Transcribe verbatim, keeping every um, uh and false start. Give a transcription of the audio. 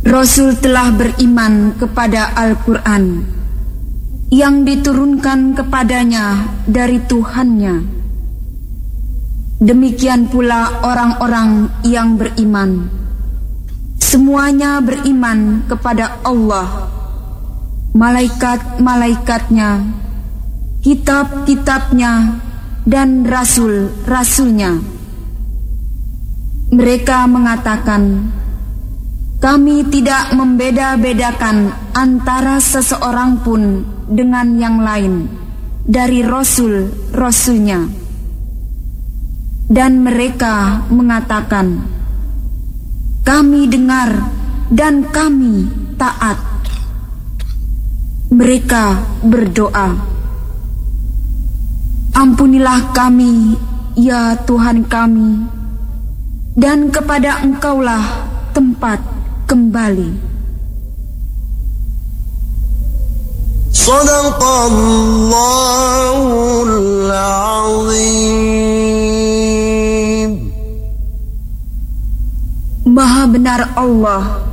Rasul telah beriman kepada Al-Quran yang diturunkan kepadanya dari Tuhannya. Demikian pula orang-orang yang beriman. Semuanya beriman kepada Allah, malaikat-malaikatnya, kitab-kitabnya, dan rasul-rasulnya. Mereka mengatakan, kami tidak membeda-bedakan antara seseorang pun dengan yang lain dari rasul-rasulnya. Dan mereka mengatakan, kami dengar dan kami taat. Mereka berdoa, ampunilah kami, ya Tuhan kami, dan kepada Engkaulah tempat kembali. Shadaqallahul Azim. Maha benar Allah